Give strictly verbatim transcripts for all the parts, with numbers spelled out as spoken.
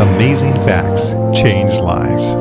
Amazing Facts Change Lives.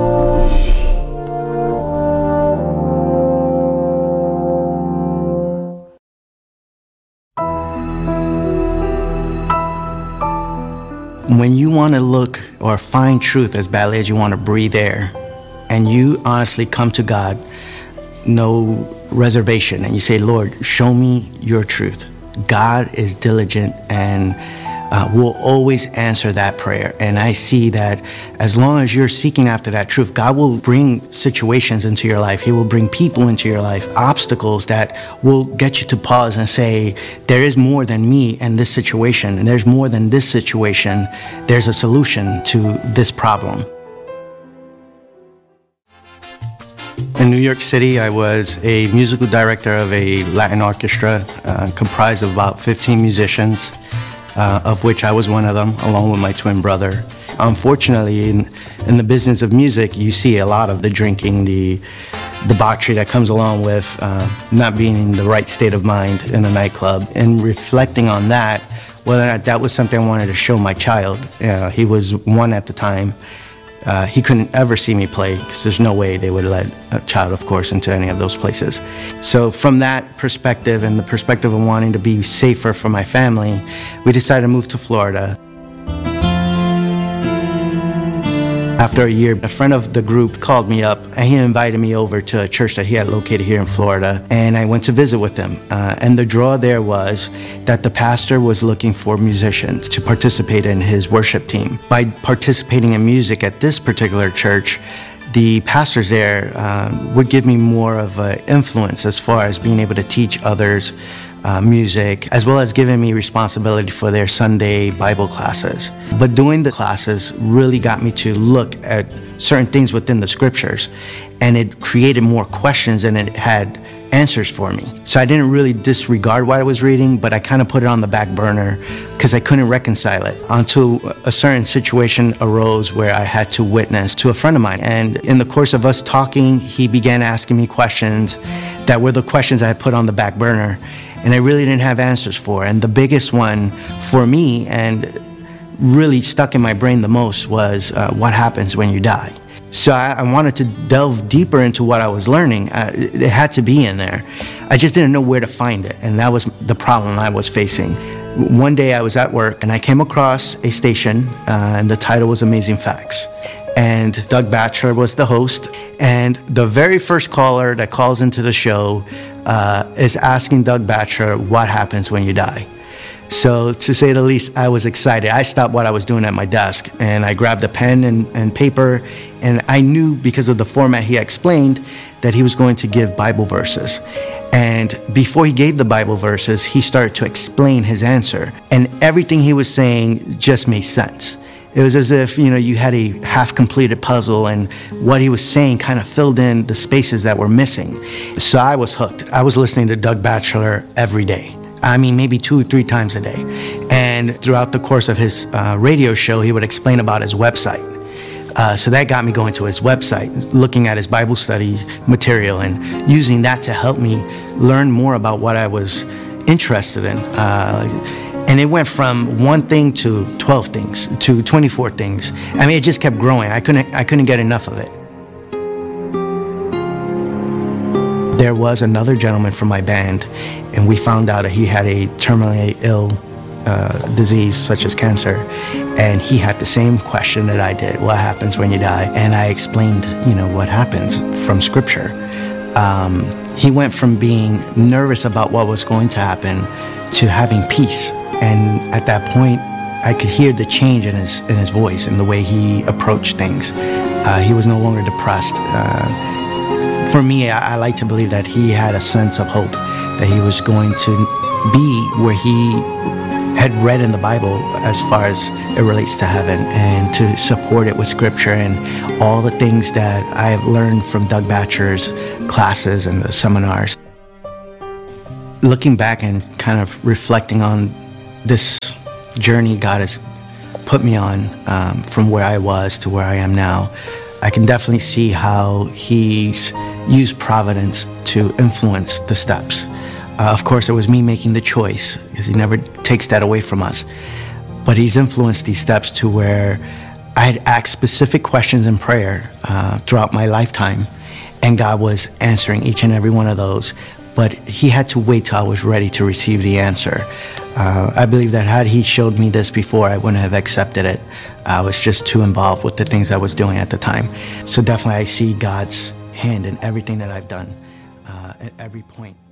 When you want to look or find truth as badly as you want to breathe air, and you honestly come to God, no reservation, and you say, Lord, show me your truth. God is diligent and uh, will always answer that prayer. And I see that as long as you're seeking after that truth, God will bring situations into your life. He will bring people into your life, obstacles that will get you to pause and say, there is more than me and this situation, and there's more than this situation. There's a solution to this problem. In New York City, I was a musical director of a Latin orchestra uh, comprised of about fifteen musicians, uh, of which I was one of them, along with my twin brother. Unfortunately, in, in the business of music, you see a lot of the drinking, the debauchery that comes along with uh, not being in the right state of mind in a nightclub. And reflecting on that, whether or not that was something I wanted to show my child. Uh, he was one at the time. Uh, he couldn't ever see me play because there's no way they would let a child, of course, into any of those places. So from that perspective and the perspective of wanting to be safer for my family, we decided to move to Florida. After a year, a friend of the group called me up and he invited me over to a church that he had located here in Florida, and I went to visit with him. Uh, and the draw there was that the pastor was looking for musicians to participate in his worship team. By participating in music at this particular church, the pastors there uh, would give me more of an influence as far as being able to teach others Uh, music, as well as giving me responsibility for their Sunday Bible classes. But doing the classes really got me to look at certain things within the scriptures, and it created more questions than it had answers for me. So I didn't really disregard what I was reading, but I kind of put it on the back burner because I couldn't reconcile it until a certain situation arose where I had to witness to a friend of mine. And in the course of us talking, he began asking me questions that were the questions I had put on the back burner, and I really didn't have answers for. And the biggest one for me, and really stuck in my brain the most, was uh, what happens when you die. So I, I wanted to delve deeper into what I was learning. Uh, it, it had to be in there. I just didn't know where to find it, and that was the problem I was facing. One day I was at work, and I came across a station, uh, and the title was Amazing Facts. And Doug Batchelor was the host, and the very first caller that calls into the show uh, is asking Doug Batchelor what happens when you die. So to say the least, I was excited. I stopped what I was doing at my desk, and I grabbed a pen and, and paper, and I knew because of the format he explained that he was going to give Bible verses. And before he gave the Bible verses, he started to explain his answer, and everything he was saying just made sense. It was as if, you know, you had a half-completed puzzle, and what he was saying kind of filled in the spaces that were missing. So I was hooked. I was listening to Doug Batchelor every day. I mean, maybe two or three times a day. And throughout the course of his uh, radio show, he would explain about his website. Uh, so that got me going to his website, looking at his Bible study material and using that to help me learn more about what I was interested in. Uh, And it went from one thing to twelve things, to twenty-four things. I mean, it just kept growing. I couldn't, I couldn't get enough of it. There was another gentleman from my band, and we found out that he had a terminally ill uh, disease such as cancer, and he had the same question that I did: what happens when you die? And I explained, you know, what happens from Scripture. Um, he went from being nervous about what was going to happen to having peace. And at that point, I could hear the change in his in his voice and the way he approached things. Uh, he was no longer depressed. Uh, for me, I, I like to believe that he had a sense of hope, that he was going to be where he had read in the Bible as far as it relates to heaven, and to support it with Scripture and all the things that I have learned from Doug Batchelor's classes and the seminars. Looking back and kind of reflecting on this journey God has put me on, um, from where I was to where I am now, I can definitely see how he's used providence to influence the steps. Uh, of course, it was me making the choice, because he never takes that away from us. But he's influenced these steps to where I had asked specific questions in prayer uh, throughout my lifetime, and God was answering each and every one of those. But he had to wait till I was ready to receive the answer. Uh, I believe that had he showed me this before, I wouldn't have accepted it. I was just too involved with the things I was doing at the time. So definitely I see God's hand in everything that I've done uh, at every point.